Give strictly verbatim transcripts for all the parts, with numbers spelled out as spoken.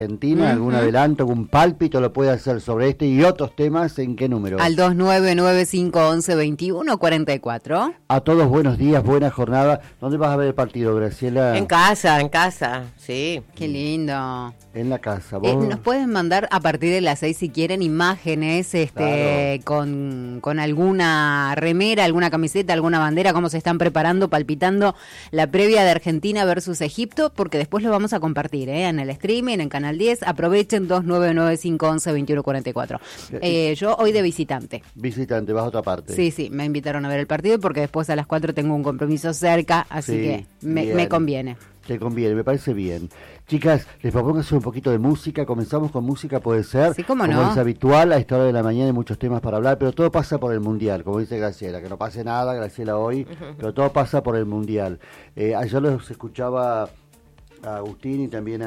Argentina, uh-huh. algún adelanto, algún pálpito lo puede hacer sobre este y otros temas, ¿en qué número? Al dos nueve nueve cinco once veintiuno cuarenta y cuatro. A todos buenos días, buena jornada. ¿Dónde vas a ver el partido, Graciela? En casa, en casa, sí. Qué lindo. En la casa. ¿Vos? Eh, nos pueden mandar a partir de las seis si quieren imágenes este claro. con, con alguna remera, alguna camiseta, alguna bandera, cómo se están preparando, palpitando la previa de Argentina versus Egipto, porque después lo vamos a compartir ¿eh? en el streaming, en Canal diez. Aprovechen dos nueve nueve cinco once veintiuno cuarenta y cuatro. Eh, yo hoy de visitante. Visitante, vas a otra parte. Sí, sí, me invitaron a ver el partido porque después a las cuatro tengo un compromiso cerca, así sí, que me, me conviene. Te conviene, me parece bien. Chicas, les propongo hacer un poquito de música. Comenzamos con música, puede ser. Sí, cómo no. Como es habitual, a esta hora de la mañana hay muchos temas para hablar, pero todo pasa por el Mundial, como dice Graciela. Que no pase nada, Graciela, hoy, pero todo pasa por el Mundial. Eh, ayer los escuchaba a Agustín y también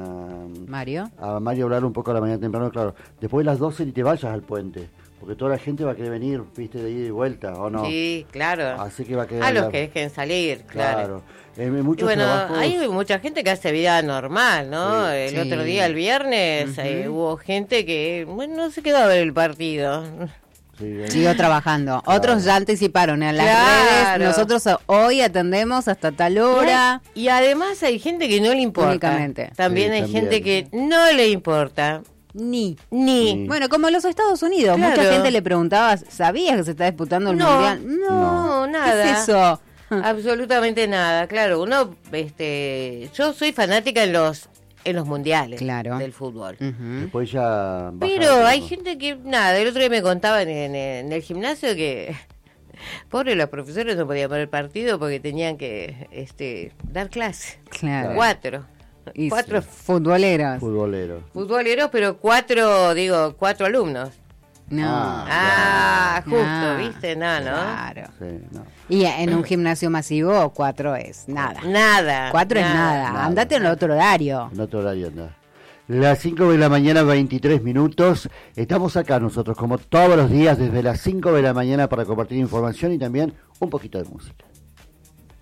a Mario. A Mario hablar un poco a la mañana temprano, claro. Después de las doce ni te vayas al puente. Porque toda la gente va a querer venir, viste, de ida y vuelta, ¿o no? Sí, claro. Así que va a querer... A los que dejen salir, claro. claro. Eh, muchos y bueno, trabajos... hay mucha gente que hace vida normal, ¿no? Sí. El Sí. otro día, el viernes, uh-huh. eh, hubo gente que, bueno, no se quedó a ver el partido. Sí, Siguió trabajando. Claro. Otros ya anticiparon en las claro. redes. Nosotros hoy atendemos hasta tal hora. Y, y además hay gente que no le importa. Únicamente. También sí, hay también. gente que no le importa. Ni. Ni. Sí. Bueno, como los Estados Unidos. Claro. Mucha gente le preguntaba, ¿sabías que se está disputando el No, Mundial? No, no, nada. ¿Qué es eso? Absolutamente nada. Claro, uno, este, yo soy fanática en los en los mundiales claro. del fútbol. Uh-huh. Después ya... Pero hay gente que, nada, el otro día me contaban en, en el gimnasio que, pobre, los profesores no podían ver el partido porque tenían que este dar clase. Claro. Cuatro. Y cuatro futboleros. Futbolero. Futboleros, pero cuatro, digo, cuatro alumnos. No. Ah, Ah, claro. justo, Ah, ¿viste? No, ¿no? Claro. Sí, no. Y en un gimnasio masivo, cuatro es nada. Nada. Cuatro es nada. nada. Andate en otro horario. En otro horario anda. Las cinco de la mañana, veintitrés minutos. Estamos acá nosotros, como todos los días, desde las cinco de la mañana para compartir información y también un poquito de música.